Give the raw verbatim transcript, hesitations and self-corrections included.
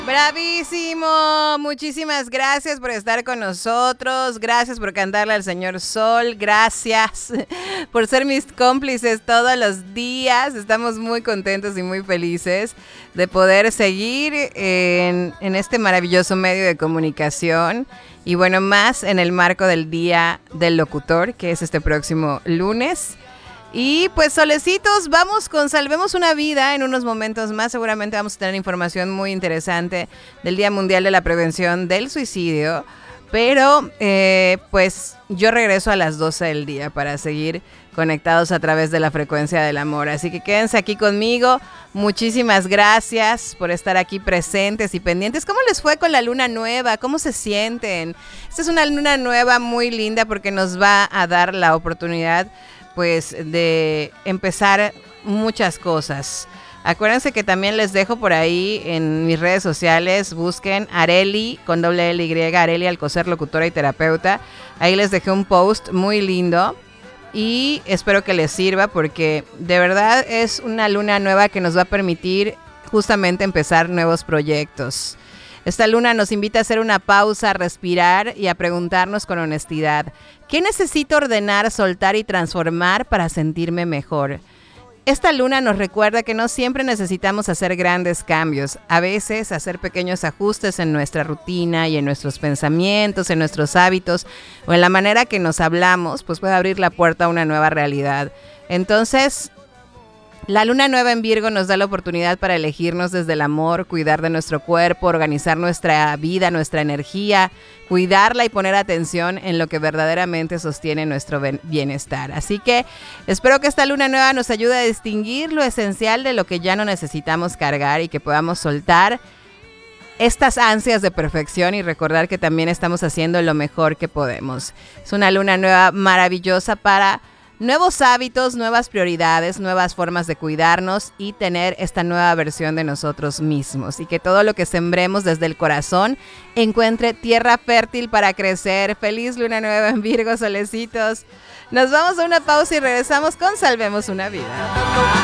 Bravísimo, muchísimas gracias por estar con nosotros, gracias por cantarle al señor Sol, gracias por ser mis cómplices todos los días. Estamos muy contentos y muy felices de poder seguir en, en este maravilloso medio de comunicación y bueno, más en el marco del Día del Locutor, que es este próximo lunes. Y pues solecitos, vamos con Salvemos una Vida en unos momentos más. Seguramente vamos a tener información muy interesante del Día Mundial de la Prevención del Suicidio. Pero eh, pues yo regreso a las doce del día para seguir conectados a través de la frecuencia del amor. Así que quédense aquí conmigo. Muchísimas gracias por estar aquí presentes y pendientes. ¿Cómo les fue con la luna nueva? ¿Cómo se sienten? Esta es una luna nueva muy linda porque nos va a dar la oportunidad pues de empezar muchas cosas. Acuérdense que también les dejo por ahí en mis redes sociales, busquen Arely con doble L Y, Arely Alcocer, locutora y terapeuta. Ahí les dejé un post muy lindo y espero que les sirva porque de verdad es una luna nueva que nos va a permitir justamente empezar nuevos proyectos. Esta luna nos invita a hacer una pausa, a respirar y a preguntarnos con honestidad, ¿qué necesito ordenar, soltar y transformar para sentirme mejor? Esta luna nos recuerda que no siempre necesitamos hacer grandes cambios. A veces hacer pequeños ajustes en nuestra rutina y en nuestros pensamientos, en nuestros hábitos o en la manera que nos hablamos, pues puede abrir la puerta a una nueva realidad. Entonces, la luna nueva en Virgo nos da la oportunidad para elegirnos desde el amor, cuidar de nuestro cuerpo, organizar nuestra vida, nuestra energía, cuidarla y poner atención en lo que verdaderamente sostiene nuestro bienestar. Así que espero que esta luna nueva nos ayude a distinguir lo esencial de lo que ya no necesitamos cargar y que podamos soltar estas ansias de perfección y recordar que también estamos haciendo lo mejor que podemos. Es una luna nueva maravillosa para nuevos hábitos, nuevas prioridades, nuevas formas de cuidarnos y tener esta nueva versión de nosotros mismos. Y que todo lo que sembremos desde el corazón encuentre tierra fértil para crecer. Feliz luna nueva en Virgo, solecitos. Nos vamos a una pausa y regresamos con Salvemos una Vida.